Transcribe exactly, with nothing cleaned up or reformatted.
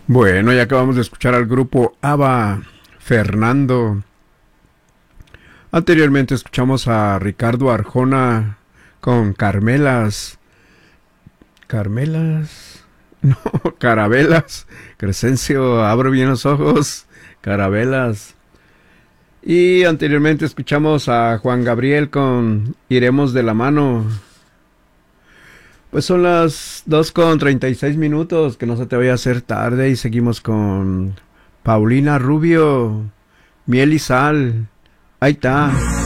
Bueno, ya acabamos de escuchar al grupo ABBA, Fernando. Anteriormente escuchamos a Ricardo Arjona con Carmelas. Carmelas. No, Carabelas. Crescencio, abro bien los ojos. Carabelas. Y anteriormente escuchamos a Juan Gabriel con Iremos de la mano. Pues son las dos con treinta y seis minutos, que no se te vaya a hacer tarde, y seguimos con Paulina Rubio, Miel y Sal. Ahí está.